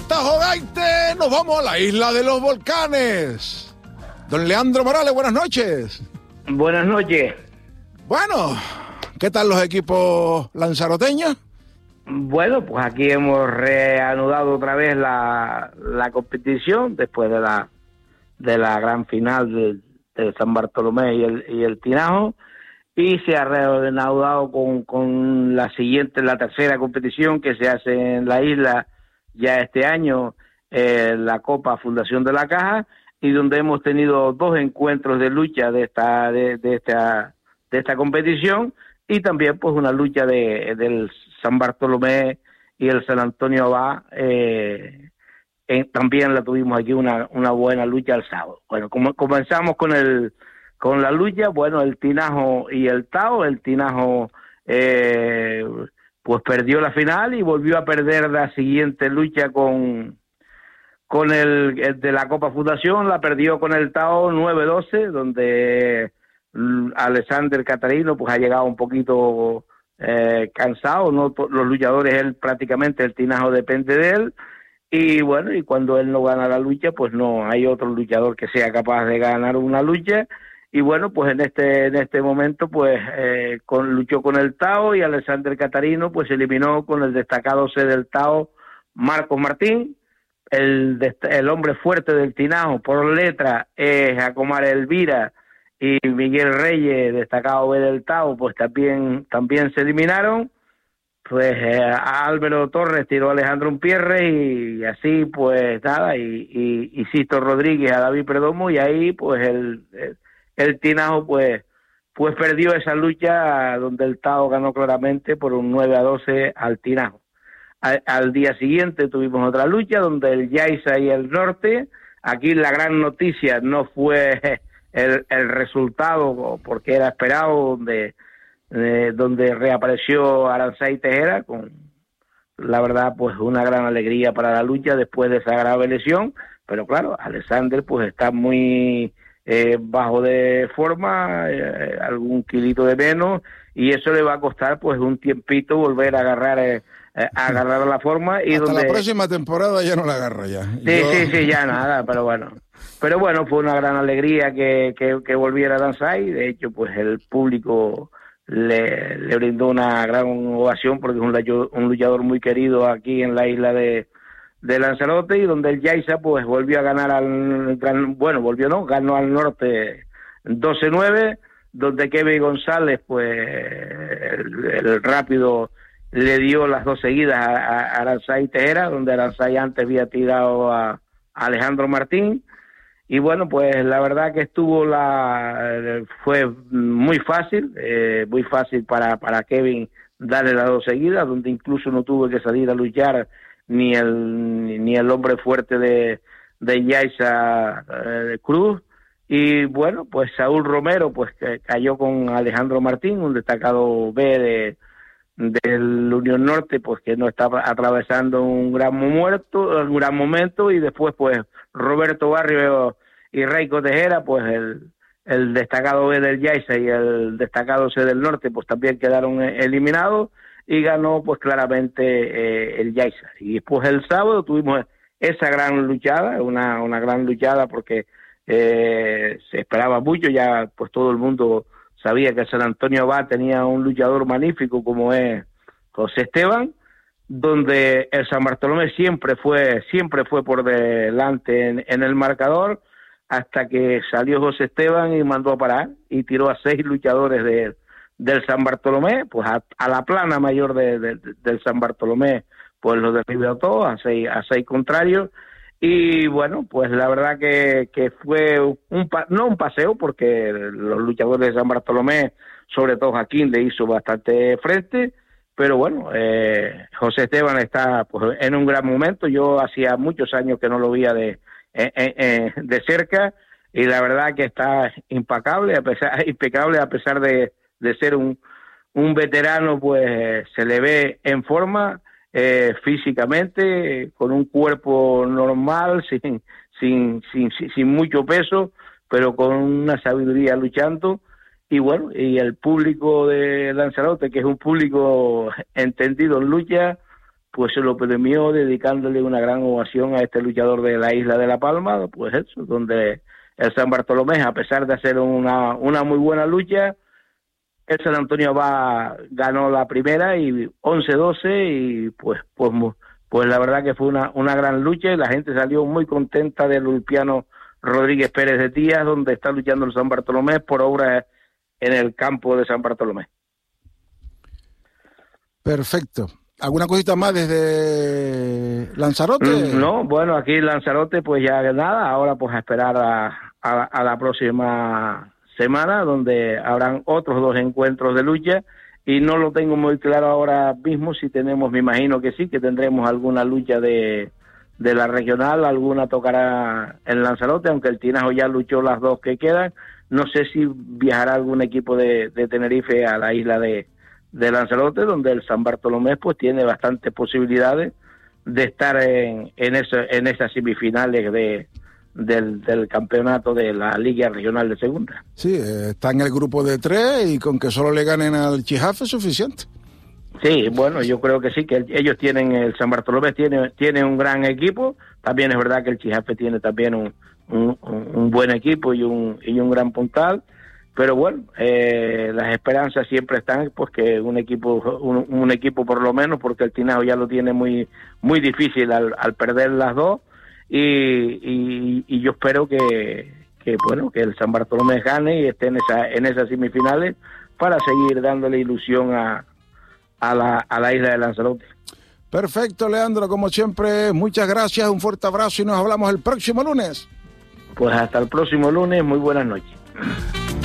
Tajo Gaite, nos vamos a la isla de los volcanes. Don Leandro Morales, buenas noches. Buenas noches. Bueno, ¿qué tal los equipos lanzaroteños? Bueno, pues aquí hemos reanudado otra vez la competición después de la gran final del San Bartolomé y el Tinajo, y se ha reanudado con la tercera competición que se hace en la isla ya este año, la Copa Fundación de la Caja, y donde hemos tenido 2 encuentros de lucha de esta competición, y también pues una lucha del San Bartolomé y el San Antonio Abad. También la tuvimos aquí una buena lucha el sábado. Bueno, comenzamos con la lucha. Bueno, el Tinajo y el Tao. El Tinajo pues perdió la final y volvió a perder la siguiente lucha con el de la Copa Fundación. La perdió con el Tao 9-12, donde Alexander Catarino pues ha llegado un poquito cansado, ¿no? Los luchadores, él prácticamente, el Tinajo depende de él, y bueno, y cuando él no gana la lucha, pues no hay otro luchador que sea capaz de ganar una lucha. Y bueno, pues en este momento pues luchó con el Tao, y Alexander Catarino pues eliminó con el destacado C del Tao, Marcos Martín. El hombre fuerte del Tinajo por letra es Jacomar Elvira, y Miguel Reyes, destacado B del Tao, pues también se eliminaron. Pues a Álvaro Torres tiró a Alejandro Umpierre, y así pues nada, y Sisto Rodríguez a David Perdomo, y ahí pues el Tinajo pues perdió esa lucha, donde el Tao ganó claramente por un 9-12 al Tinajo. Al día siguiente tuvimos otra lucha donde el Yaiza y el Norte. Aquí la gran noticia no fue el resultado, porque era esperado, donde reapareció Aranzay Tejera, con la verdad pues una gran alegría para la lucha después de esa grave lesión. Pero claro, Alexander pues está muy bajo de forma, algún kilito de menos, y eso le va a costar pues un tiempito volver a agarrar la forma. Y hasta donde la próxima temporada ya no la agarra ya. Sí, ya nada, pero bueno, fue una gran alegría que volviera a Aranzay. De hecho, pues el público le brindó una gran ovación, porque es un luchador muy querido aquí en la isla de Lanzarote, y donde el Yaiza pues volvió a ganar ganó al Norte 12-9, donde Kevin González pues el rápido le dio las 2 seguidas a Aranzay Tejera, donde Aranzay antes había tirado a Alejandro Martín. Y bueno, pues la verdad que fue muy fácil para Kevin darle las 2 seguidas, donde incluso no tuvo que salir a luchar ni el hombre fuerte de Yaiza Cruz. Y bueno, pues Saúl Romero pues cayó con Alejandro Martín, un destacado B del Unión Norte, pues que no estaba atravesando un gran momento, y después pues Roberto Barrio y Raico Tejera, pues el destacado B del Yaiza y el destacado C del Norte pues también quedaron eliminados, y ganó pues claramente el Yaiza. Y después el sábado tuvimos esa gran luchada, una gran luchada, porque se esperaba mucho, ya pues todo el mundo sabía que San Antonio Abad tenía un luchador magnífico como es José Esteban, donde el San Bartolomé siempre fue por delante en el marcador, hasta que salió José Esteban y mandó a parar, y tiró a 6 luchadores del San Bartolomé, pues a la plana mayor del San Bartolomé, pues lo derribó a todos, a seis contrarios. Y bueno, pues la verdad que fue no un paseo, porque los luchadores de San Bartolomé, sobre todo Joaquín, le hizo bastante frente, pero bueno, José Esteban está pues en un gran momento. Yo hacía muchos años que no lo veía de cerca, y la verdad que está impecable, a pesar de ser un veterano, pues se le ve en forma. Físicamente, con un cuerpo normal, sin mucho peso, pero con una sabiduría luchando. Y bueno, y el público de Lanzarote, que es un público entendido en lucha, pues se lo premió dedicándole una gran ovación a este luchador de la isla de La Palma, pues eso, donde el San Bartolomé, a pesar de hacer una muy buena lucha, el San Antonio ganó la primera y 11-12 y pues la verdad que fue una gran lucha y la gente salió muy contenta del ulpiano Rodríguez Pérez de Tías, donde está luchando el San Bartolomé por obra en el campo de San Bartolomé. Perfecto. ¿Alguna cosita más desde Lanzarote? No, bueno, aquí en Lanzarote pues ya nada, ahora pues a esperar a la próxima semana, donde habrán otros 2 encuentros de lucha, y no lo tengo muy claro ahora mismo si tenemos, me imagino que sí, que tendremos alguna lucha de la regional, alguna tocará en Lanzarote, aunque el Tinajo ya luchó las 2 que quedan. No sé si viajará algún equipo de Tenerife a la isla de Lanzarote, donde el San Bartolomé pues tiene bastantes posibilidades de estar en esas semifinales del campeonato de la Liga Regional de Segunda. Sí, está en el grupo de 3 y con que solo le ganen al Chijafe es suficiente. Sí, bueno, yo creo que sí, que ellos tienen, el San Bartolomé tiene un gran equipo. También es verdad que el Chijafe tiene también un buen equipo y un gran puntal. Pero bueno, las esperanzas siempre están, pues que un equipo por lo menos, porque el Tinajo ya lo tiene muy difícil al perder las 2, y yo espero que el San Bartolomé gane y esté en esas semifinales para seguir dándole ilusión a la isla de Lanzarote. Perfecto, Leandro, como siempre, muchas gracias, un fuerte abrazo y nos hablamos el próximo lunes. Pues hasta el próximo lunes, muy buenas noches.